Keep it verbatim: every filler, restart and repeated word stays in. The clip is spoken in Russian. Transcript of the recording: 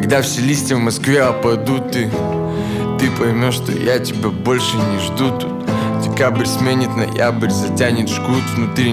Когда все листья в Москве опадут, ты Ты поймешь, что я тебя больше не жду тут. Декабрь сменит ноябрь, затянет жгут внутри